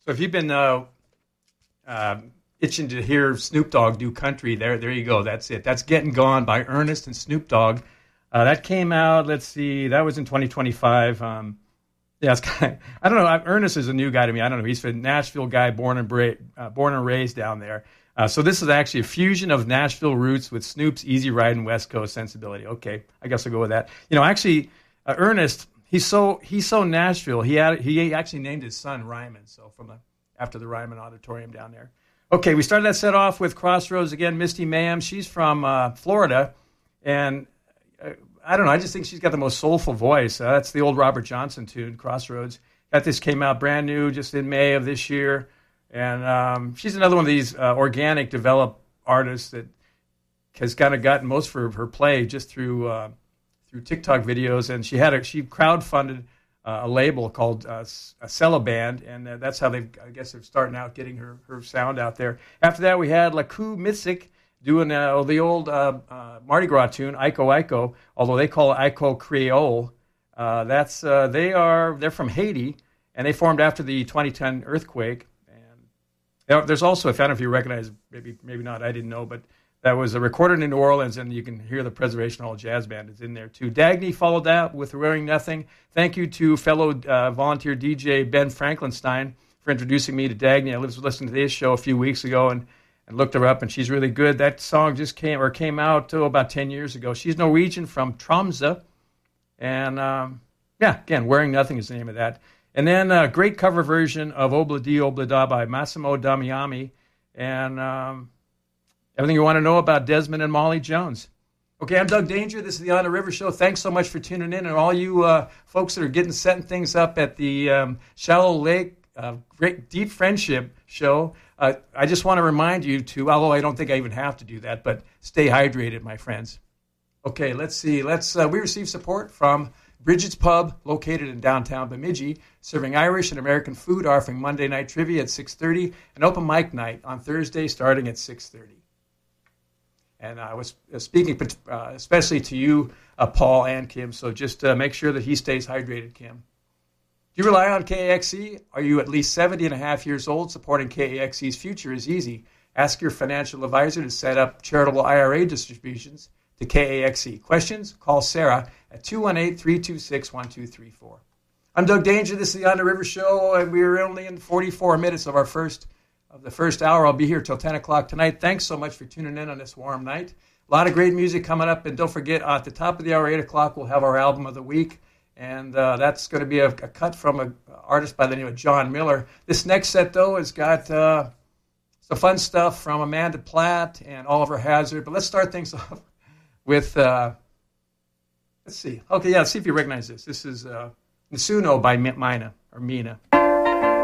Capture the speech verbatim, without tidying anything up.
So if you've been uh, uh, itching to hear Snoop Dogg do country, there there you go. That's it. That's Getting Gone by Ernest and Snoop Dogg. Uh, that came out, let's see, that was in twenty twenty-five. Um, yeah, it's kind of, I don't know. Ernest is a new guy to me. I don't know. He's a Nashville guy, born and, bra- uh, born and raised down there. Uh, so this is actually a fusion of Nashville roots with Snoop's easy ride and West Coast sensibility. Okay, I guess I'll go with that. You know, actually, uh, Ernest... He's so he's so Nashville. He had he actually named his son Ryman. So from the after the Ryman Auditorium down there. Okay, we started that set off with Crossroads again. Misty Mayhem. She's from uh, Florida, and uh, I don't know. I just think she's got the most soulful voice. Uh, that's the old Robert Johnson tune, Crossroads. That this came out brand new just in May of this year, and um, she's another one of these uh, organic, developed artists that has kind of gotten most of her play just through. Uh, through TikTok videos, and she had a, she crowdfunded uh, a label called uh, Acela Band, and uh, that's how they I guess they're starting out getting her, her sound out there. After that, we had Lakou Mystic doing uh, the old uh, uh, Mardi Gras tune, Iko Iko, although they call it Iko Creole. Uh, that's uh, they are they're from Haiti, and they formed after the twenty ten earthquake. And there's also, if I don't know if you recognize, maybe maybe not, I didn't know, but. That was recorded in New Orleans, and you can hear the Preservation Hall Jazz Band is in there, too. Dagny followed that with Wearing Nothing. Thank you to fellow uh, volunteer D J Ben Franklinstein for introducing me to Dagny. I was listening to his show a few weeks ago and, and looked her up, and she's really good. That song just came or came out oh, about ten years ago. She's Norwegian from Tromsø. And, um, yeah, again, Wearing Nothing is the name of that. And then a great cover version of Obla Di Obla Da by Massimo Damiani. And... Um, Everything you want to know about Desmond and Molly Jones. Okay, I'm Doug Danger. This is the On the River Show. Thanks so much for tuning in. And all you uh, folks that are getting setting things up at the um, Shallow Lake uh, Great Deep Friendship Show, uh, I just want to remind you to, although I don't think I even have to do that, but stay hydrated, my friends. Okay, let's see. Let's. Uh, we received support from Bridget's Pub, located in downtown Bemidji, serving Irish and American food, offering Monday night trivia at six thirty, and open mic night on Thursday starting at six thirty. And I was speaking uh, especially to you, uh, Paul and Kim, so just uh, make sure that he stays hydrated, Kim. Do you rely on K A X E? Are you at least seventy and a half years old? Supporting K A X E's future is easy. Ask your financial advisor to set up charitable I R A distributions to K A X E. Questions? Call Sarah at two one eight, three two six, one two three four. I'm Doug Danger. This is the On the River Show, and we're only in forty-four minutes of our first of the first hour. I'll be here till ten o'clock tonight. Thanks so much for tuning in on this warm night. A lot of great music coming up, and don't forget, uh, at the top of the hour, eight o'clock, we'll have our album of the week, and uh, that's going to be a, a cut from an artist by the name of John Miller. This next set, though, has got uh, some fun stuff from Amanda Platt and Oliver Hazard, but let's start things off with, uh, let's see. Okay, yeah, let's see if you recognize this. This is uh, Nasuno by Mina, or Mina.